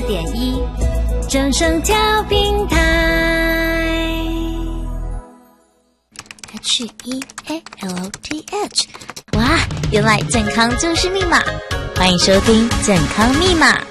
106.1正声调频台 HEALOTH。 哇，原来健康就是密码，欢迎收听健康密码。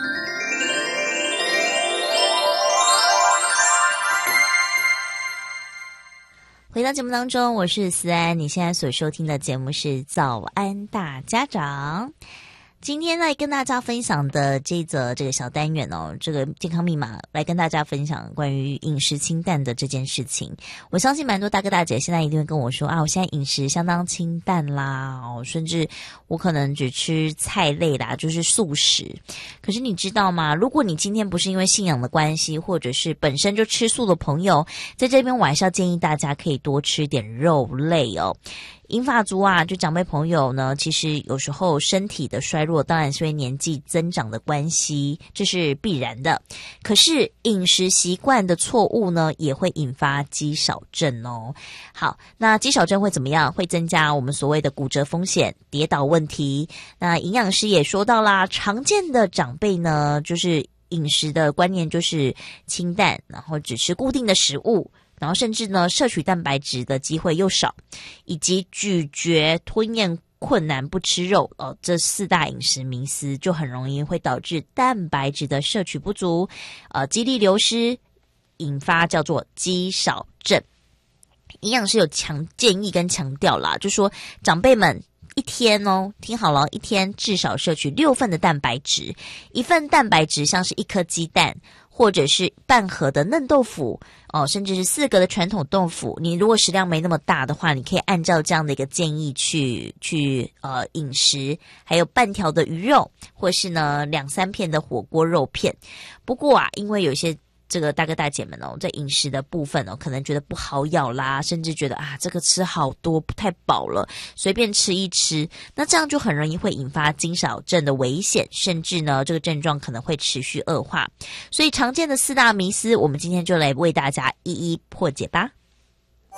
回到节目当中，我是思安，你现在所收听的节目是早安大家长。今天来跟大家分享的这个小单元哦，这个健康密码来跟大家分享关于饮食清淡的这件事情。我相信蛮多大哥大姐现在一定会跟我说啊，我现在饮食相当清淡啦，甚至我可能只吃菜类啦，就是素食。可是你知道吗？如果你今天不是因为信仰的关系，或者是本身就吃素的朋友，在这边我还是要建议大家可以多吃点肉类哦。银发族啊，就长辈朋友呢，其实有时候身体的衰弱当然是因为年纪增长的关系，这是必然的。可是饮食习惯的错误呢，也会引发肌少症哦。好，那肌少症会怎么样？会增加我们所谓的骨折风险、跌倒问题。那营养师也说到啦，常见的长辈呢，就是饮食的观念就是清淡，然后只吃固定的食物，然后甚至呢摄取蛋白质的机会又少，以及咀嚼吞咽困难不吃肉这4大饮食迷思就很容易会导致蛋白质的摄取不足，肌力流失，引发叫做肌少症。营养师有建议跟强调啦，就说长辈们一天哦，听好了，一天至少摄取6份的蛋白质，一份蛋白质像是1颗鸡蛋，或者是半盒的嫩豆腐甚至是4个的传统豆腐。你如果食量没那么大的话，你可以按照这样的一个建议去饮食，还有半条的鱼肉，或是呢2-3片的火锅肉片。不过啊，因为有些这个大哥大姐们在饮食的部分可能觉得不好咬啦，甚至觉得这个吃好多不太饱了，随便吃一吃，那这样就很容易会引发肌少症的危险，甚至呢这个症状可能会持续恶化。所以常见的4大迷思，我们今天就来为大家一一破解吧。